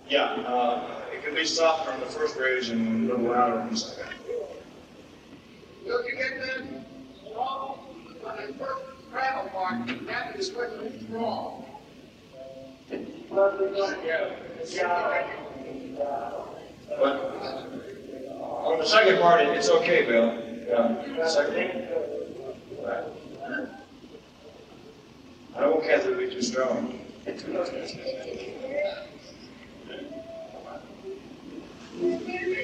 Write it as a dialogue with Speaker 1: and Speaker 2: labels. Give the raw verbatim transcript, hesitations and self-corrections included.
Speaker 1: Yeah, uh, it can be softer on the first bridge and a little louder on the second.
Speaker 2: Look, you get that wrong on the first gravel part, that is what is wrong.
Speaker 1: Yeah. But on the second part, it's okay, Bill. Yeah, second. Right. I won't catch it be too strong.
Speaker 2: Thank you.